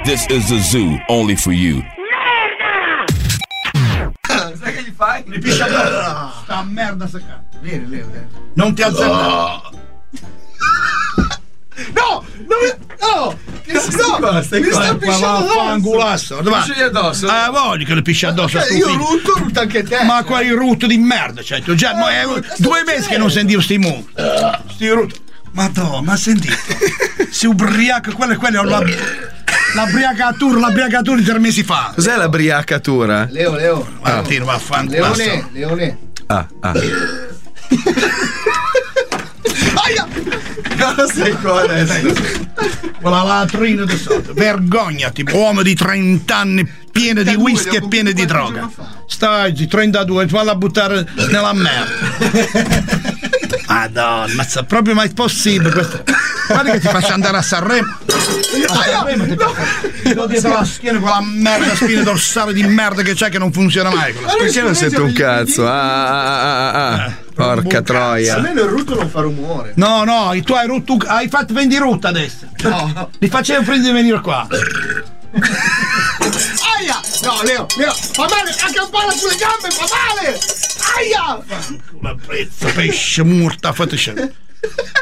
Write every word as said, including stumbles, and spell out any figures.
This is a zoo only for you. Sai che gli fai? Mi piscia addosso. Sta merda secca. Vieni, Leo, Leo. Non ti azzardare. No! No! No! Che si no! Stai Mi sta pisciando addosso. addosso! Pisci addosso? Eh, voglio che le piscia addosso. Okay, io rutto, rutto anche te. Ma quali rutto di merda, cioè, tu già, ma è due mesi che non sentivo sti mu. Sti rutto. Madonna, ma sentito? Si ubriaca, quello e quello la, la briacatura, la briacatura di tre mesi fa. Cos'è la briacatura? Leo, Leo. Ah, tiro, vaffanculo. Leone, Leone. Ah, ah. Aia! Cosa sei qua adesso? Con la latrina di sotto. Vergognati, uomo di trenta anni pieno di whisky e pieno di droga. Stai, trentadue, falla buttare nella merda. Madonna, ma è proprio mai possibile questo. Guarda che ti faccio andare a Sanremo. A Sanremo ti faccio. Lo dietro la schiena con la merda spina dorsale di merda che c'è che non funziona mai. Perché non sento un cazzo? Ah, ah, ah, ah, ah. Porca troia. Almeno il rutto non fa rumore. No, no, tu hai rotto, hai fatto vendi rutta adesso. No. Li facevo prima di venire qua. Aia! No, Leo, Leo, fa male, anche un po' sulle gambe, fa male! Aia! La prezza, pesce, morta, fateci.